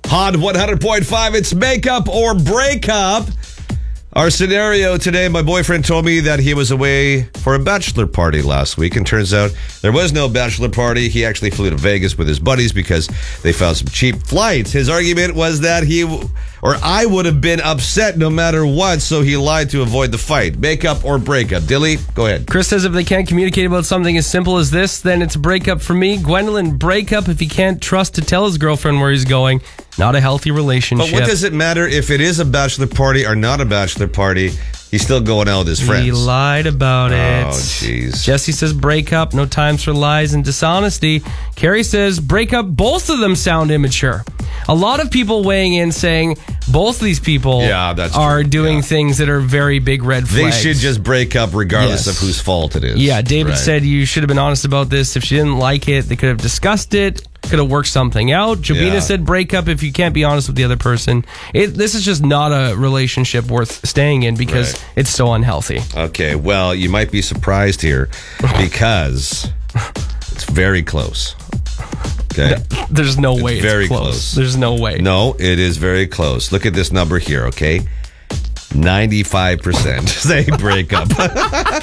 Hot 100.5, it's makeup or breakup. Our scenario today, my boyfriend told me that he was away for a bachelor party last week, and turns out there was no bachelor party. He actually flew to Vegas with his buddies because they found some cheap flights. His argument was that I would have been upset no matter what, so he lied to avoid the fight. Makeup or breakup? Dilly, go ahead. Chris says if they can't communicate about something as simple as this, then it's a breakup for me. Gwendolyn, breakup if he can't trust to tell his girlfriend where he's going. Not a healthy relationship. But what does it matter if it is a bachelor party or not a bachelor party? He's still going out with his friends. He lied about it. Oh, jeez. Jesse says breakup, no times for lies and dishonesty. Carrie says breakup, both of them sound immature. A lot of people weighing in saying both of these people are doing things that are very big red flags. They should just break up regardless of whose fault it is. Yeah, David said you should have been honest about this. If she didn't like it, they could have discussed it. Could have worked something out. Jabina said break up if you can't be honest with the other person. This is just not a relationship worth staying in because it's so unhealthy. Okay, well, you might be surprised here because it's very close. Okay? There's no way it's very close. There's no way. No, it is very close. Look at this number here, okay? 95% say break up.